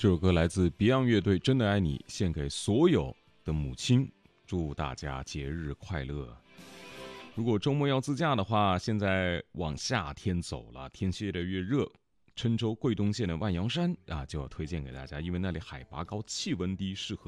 这首歌来自 Beyond 乐队《真的爱你》，献给所有的母亲，祝大家节日快乐。如果周末要自驾的话，现在往夏天走了，天气越来越热，郴州贵东县的万阳山就要推荐给大家，因为那里海拔高，气温低，适合